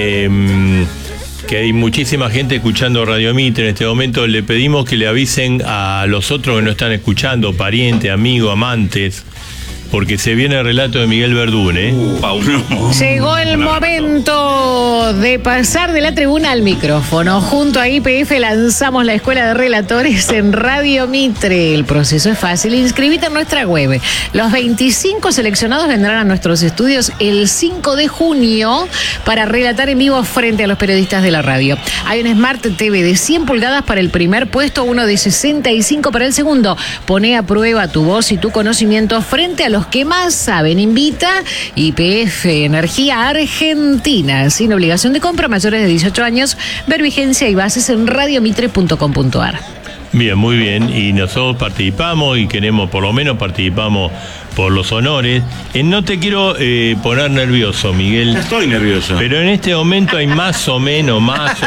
que hay muchísima gente escuchando Radio Mitre en este momento. Le pedimos que le avisen a los otros que no están escuchando, parientes, amigos, amantes, porque se viene el relato de Miguel Verdún, ¿eh? Llegó el momento de pasar de la tribuna al micrófono. Junto a YPF lanzamos la Escuela de Relatores en Radio Mitre. El proceso es fácil. Inscribite en nuestra web. Los 25 seleccionados vendrán a nuestros estudios el 5 de junio para relatar en vivo frente a los periodistas de la radio. Hay un Smart TV de 100 pulgadas para el primer puesto, uno de 65 para el segundo. Pone a prueba tu voz y tu conocimiento frente a los que más saben. Invita YPF Energía Argentina, sin obligación de compra, mayores de 18 años. Ver vigencia y bases en radiomitre.com.ar. Bien, muy bien. Y nosotros participamos y queremos, por lo menos participamos por los honores. No te quiero poner nervioso, Miguel. Ya estoy nervioso. Pero en este momento hay más o menos.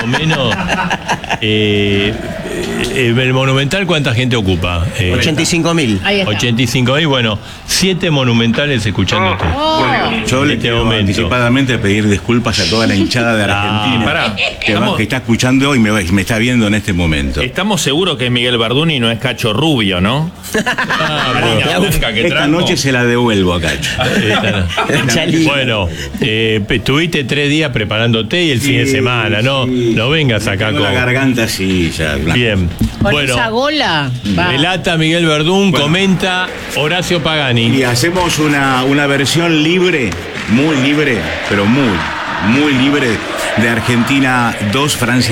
El Monumental, ¿cuánta gente ocupa? 85.000. 85.000, bueno, 7 monumentales escuchándote. Yo le quiero anticipadamente pedir disculpas a toda la hinchada de Argentina que está escuchando y me está viendo en este momento. Estamos seguros que es Miguel Verdún y no es Cacho Rubio, ¿no? Esta noche se la devuelvo a Cacho. Bueno, estuviste 3 días preparándote y el fin de semana, ¿no? No vengas acá con la garganta así ya. Bien. Con esa gola. Relata Miguel Verdún, comenta Horacio Pagani. Y hacemos una versión libre, muy libre, pero muy libre, de Argentina 2, Francia